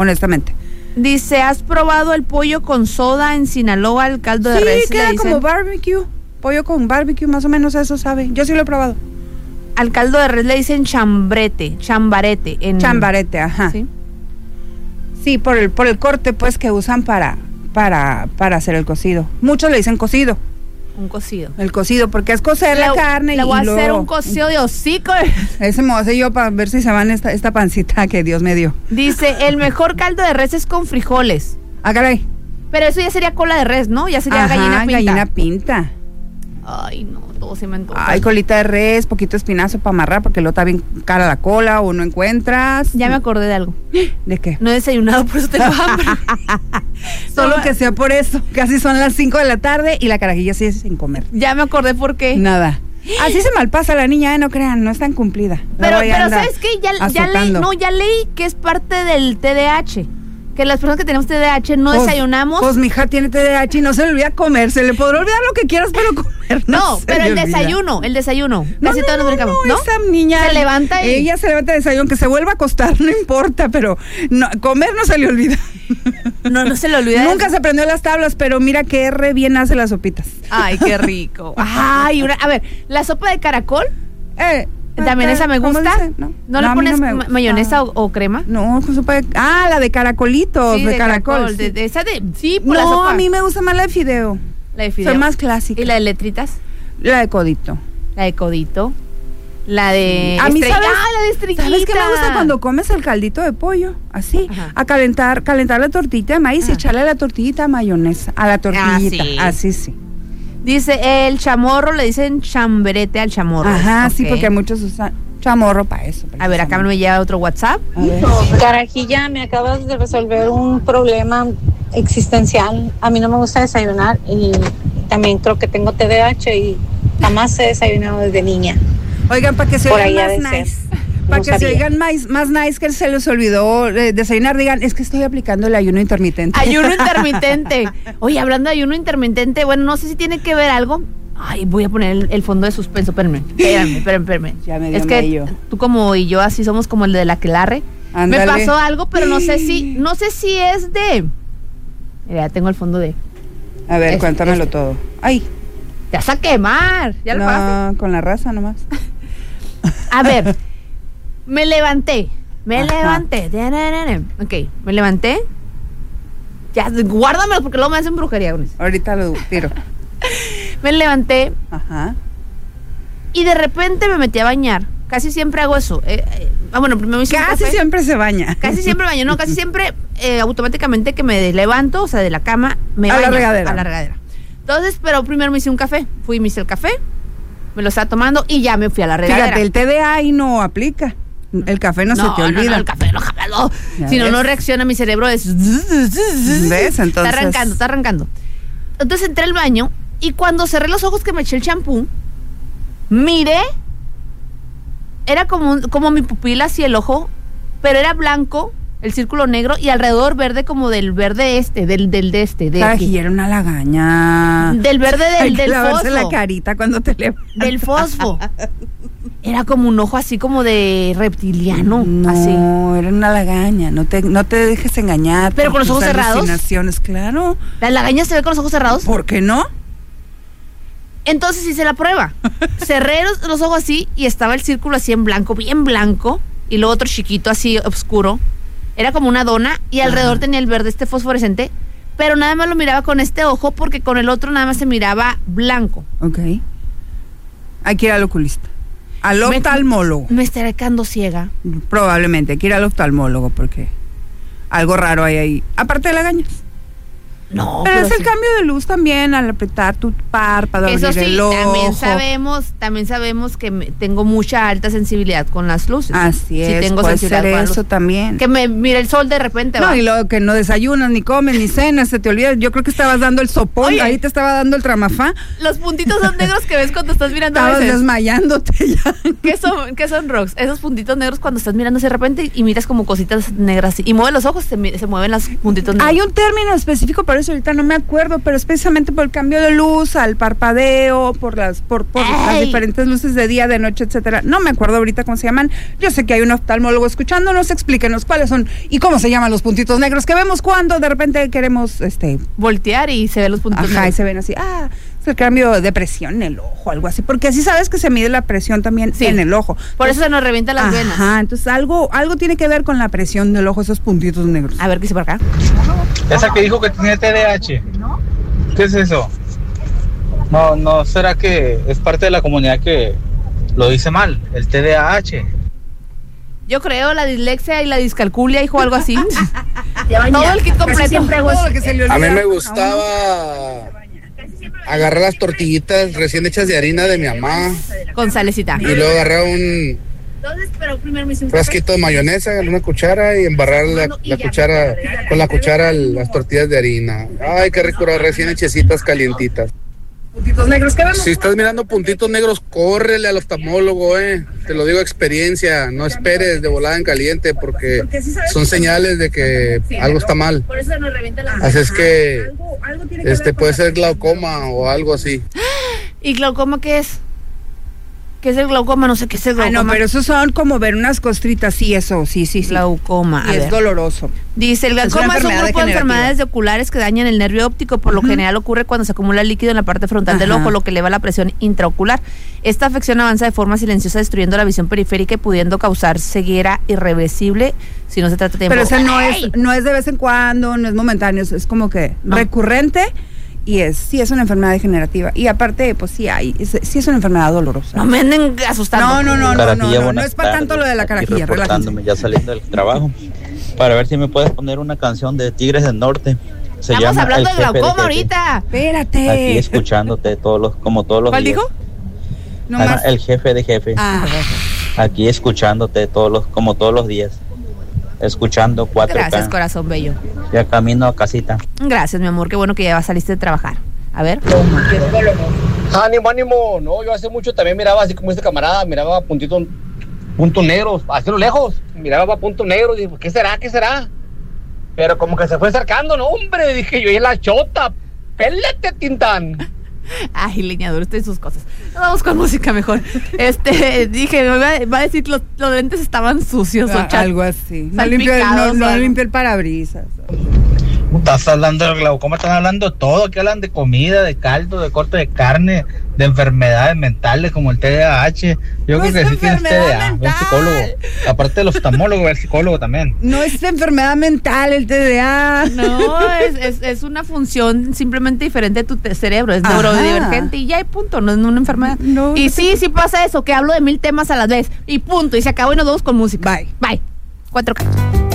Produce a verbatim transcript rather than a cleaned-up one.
honestamente. Dice, ¿has probado el pollo con soda en Sinaloa, el caldo de sí, res? Sí, queda como barbecue, pollo con barbecue, más o menos eso sabe. Yo sí lo he probado. Al caldo de res le dicen chambrete, chambarete. En... Chambarete, ajá. Sí, sí por el por el corte pues que usan para para para hacer el cocido. Muchos le dicen cocido. Un cocido. El cocido, porque es cocer la, la carne. Le y voy a luego, hacer un cocido de hocico. Ese me voy a hacer yo para ver si se van esta, esta pancita que Dios me dio. Dice, el mejor caldo de res es con frijoles. Ah, caray. Pero eso ya sería cola de res, ¿no? Ya sería Ajá, gallina pinta. gallina pinta. Ay, no, todo se me antoja. Ay, colita de res, poquito espinazo para amarrar, porque luego está bien cara la cola o no encuentras. Ya me acordé de algo. ¿De qué? No he desayunado, por eso tengo hambre. Solo no, que sea por eso. Casi son las cinco de la tarde y la carajilla sigue sin comer. Ya me acordé por qué. Nada. Así se malpasa la niña, eh, no crean, no es tan cumplida. Pero, pero ¿sabes qué? Ya, ya leí, no, ya leí que es parte del T D A H. Que las personas que tenemos T D A H no pues, desayunamos. Pues mi hija tiene T D A H y no se le olvida comer. Se le podrá olvidar lo que quieras, pero comer no. No, se pero le el olvida. desayuno, el desayuno. No, Casi no, todos no, nos brincamos, no, ¿no? Esa niña se levanta y ella se levanta de desayuno, que se vuelva a acostar, no importa, pero no, comer no se le olvida. No, no se le olvida. Nunca se aprendió las tablas, pero mira que R bien hace las sopitas. Ay, qué rico. Ay, una, a ver, la sopa de caracol. Eh. También esa me gusta. No, ¿No, no le pones no me, mayonesa ah, o, o crema? No, con sopa de... Ah, la de caracolitos, sí, de, de caracol. caracol, sí. De, de esa de... Sí, por no, la sopa. a mí me gusta más la de fideo. La de fideo. Soy más clásica. ¿Y la de letritas? La de codito. La de codito. La de... A mí, estrella. ¿sabes? Ah, la de estrellita. ¿Sabes qué me gusta? Cuando comes el caldito de pollo, así, ajá, a calentar, calentar la tortillita de maíz, ajá, y echarle la tortillita de mayonesa, a la tortillita, ah, sí. así sí. Dice, el chamorro, le dicen chamberete al chamorro. Ajá, okay, sí, porque muchos usan chamorro para eso. A ver, acá me llega otro WhatsApp. Carajilla, me acabas de resolver un problema existencial. A mí no me gusta desayunar y también creo que tengo T D A H y jamás he desayunado desde niña. Oigan, para que se oigan más de nice, para no que sabía. se oigan más, más nice, que se les olvidó eh, desayunar, digan, es que estoy aplicando el ayuno intermitente. Ayuno intermitente. Oye, hablando de ayuno intermitente, bueno, no sé si tiene que ver algo. Ay, voy a poner el, el fondo de suspenso, espérenme, espérenme, espérenme, espérenme. Ya me dio es que medio. Tú como y yo así somos como el de la aquelarre. Me pasó algo, pero no sé si, no sé si es de... Mira, ya tengo el fondo de... A ver, este, cuéntamelo este. todo. Ay. Te vas a quemar. ¿Ya lo no, pagaste? Con la raza nomás. A ver, me levanté, me Ajá. levanté. Ok, me levanté. Ya, guárdamelo porque luego me hacen brujería con eso. Ahorita lo tiro. Me levanté. Ajá. Y de repente me metí a bañar. Casi siempre hago eso. Eh, eh, ah, bueno, primero me hice un Casi café. siempre se baña. Casi siempre baño. No, casi siempre eh, automáticamente que me levanto, o sea, de la cama, me a baño. A la regadera. A la regadera. Entonces, pero primero me hice un café. Fui y me hice el café. Me lo estaba tomando y ya me fui a la regadera. Fíjate, el T D A ahí no aplica. El café no, no se te olvida. No, no, el café no, no. Si no, no reacciona mi cerebro. Es... ¿Ves? Entonces... Está arrancando, está arrancando. Entonces entré al baño y cuando cerré los ojos que me eché el champú, miré, era como, un, como mi pupila así el ojo, pero era blanco, el círculo negro, y alrededor verde como del verde este, del, del de este. De aquí era una lagaña. Del verde del, Hay que del lavarse fosfo. la carita cuando te levantas. Del fosfo. Era como un ojo así como de reptiliano. No, así. era una lagaña. No te, no te dejes engañar. ¿Pero con los ojos cerrados? Claro. ¿La lagaña se ve con los ojos cerrados? ¿Por qué no? Entonces hice la prueba. Cerré los, los ojos así y estaba el círculo así en blanco, bien blanco, y luego otro chiquito así oscuro. Era como una dona y alrededor Ajá. tenía el verde este fosforescente, pero nada más lo miraba con este ojo porque con el otro nada más se miraba blanco. Ok. Hay que ir al oculista. Al oftalmólogo. Me, me estaré quedando ciega. Probablemente, hay que ir al oftalmólogo porque algo raro hay ahí. Aparte de lagañas. No, pero, pero es sí. el cambio de luz también al apretar tu párpado, eso abrir sí, el ojo. también sabemos, también sabemos que me, tengo mucha alta sensibilidad con las luces. Así sí, es, tengo puede sensibilidad ser con eso también. Que me mira el sol de repente. No, va. y luego que no desayunas, ni comes, ni cenas, se te olvida. Yo creo que estabas dando el sopón, Oye, ahí te estaba dando el tramafá. Los puntitos son negros que ves cuando estás mirando estabas a veces. desmayándote ya. ¿Qué son, ¿Qué son, Rox? Esos puntitos negros cuando estás mirando de repente y miras como cositas negras y mueves los ojos, se, se mueven los puntitos negros. Hay un término específico para colores ahorita no me acuerdo, pero es precisamente por el cambio de luz, al parpadeo, por las por, por las diferentes luces de día, de noche, etcétera. No me acuerdo ahorita cómo se llaman. Yo sé que hay un oftalmólogo escuchándonos, explíquenos cuáles son y cómo se llaman los puntitos negros que vemos cuando de repente queremos este voltear y se ven los puntitos ajá, negros. Y se ven así, ah, es el cambio de presión en el ojo, algo así, porque así sabes que se mide la presión también sí, en el ojo. Por entonces, eso se nos revientan las ajá, venas. Ajá, entonces algo, algo tiene que ver con la presión del ojo, esos puntitos negros. A ver, ¿qué dice por acá? Esa que dijo que tiene T D A H. ¿Qué es eso? No, no, ¿será que es parte de la comunidad que lo dice mal? El T D A H. Yo creo la dislexia y la discalculia, hijo, algo así. Todo el kit completo. Todo lo que se le olvida. A mí me gustaba agarrar las tortillitas recién hechas de harina de mi mamá. Con salecita. Y luego agarrar un frasquito de mayonesa, una cuchara y embarrar la, la cuchara con la cuchara las tortillas de harina. Ay, qué rico, recién hechecitas, calientitas. Puntitos negros, ¿qué vemos? Si estás mirando puntitos negros, córrele al oftalmólogo, eh. Te lo digo experiencia, no esperes de volada en caliente porque, porque si son señales de que sí, algo está mal. Por eso nos revienta la... Así es que, algo, algo tiene que este puede ser glaucoma o algo así. ¿Y glaucoma qué es? ¿Qué es el glaucoma? No sé qué es el glaucoma. Ah, no, pero esos son como ver unas costritas, sí, eso, sí, sí, sí. Glaucoma. Y es ver. doloroso. Dice, el glaucoma es, es un grupo de enfermedades de oculares que dañan el nervio óptico, por uh-huh. lo general ocurre cuando se acumula líquido en la parte frontal Ajá. del ojo, lo que eleva la presión intraocular. Esta afección avanza de forma silenciosa, destruyendo la visión periférica y pudiendo causar ceguera irreversible si no se trata de tiempo. Pero esa no es, no es de vez en cuando, no es momentáneo, es como que no. recurrente. Y es, sí es una enfermedad degenerativa. Y aparte, pues sí hay, es, sí es una enfermedad dolorosa. No me anden asustando. No, no, no, no, no, no, no es para tanto lo de la carajilla. Reportándome ya saliendo del trabajo, para ver si me puedes poner una canción de Tigres del Norte. Se Estamos llama hablando de glaucoma de ahorita. Espérate. Aquí escuchándote todos los, como todos los ¿Cuál días. dijo? No ah, más. El jefe de jefe. Ah. Aquí escuchándote todos los, como todos los días. Escuchando cuatro K. Gracias, corazón bello. Ya camino a casita. Gracias, mi amor, qué bueno que ya saliste de trabajar. A ver. Ánimo, ánimo. No, yo hace mucho también miraba así como este camarada, miraba puntitos, puntos negros, hacia lo lejos, miraba puntos negros y dije, ¿qué será? ¿Qué será? Pero como que se fue acercando, no, hombre, dije yo, y es la chota, pélate, Tintán. Ay, leñador, usted y sus cosas. Vamos con música mejor. Este, dije, me va, va a decir que los, los lentes estaban sucios. Ah, o algo así. No limpió no, no el parabrisas. Estás hablando del glaucoma, están hablando todo. Aquí hablan de comida, de caldo, de corte de carne, de enfermedades mentales como el T D A H. Yo no creo que sí tienes T D A. Ve al psicólogo. Aparte del oftalmólogo, ve al psicólogo también. No es enfermedad mental el T D A. No, es, es, es una función simplemente diferente de tu te- cerebro. Es neurodivergente y ya hay punto. No es una enfermedad. No, y no sí, sí pasa eso, que hablo de mil temas a la vez. Y punto. Y se acabó y nos vemos con música. Bye. Bye. cuatro K.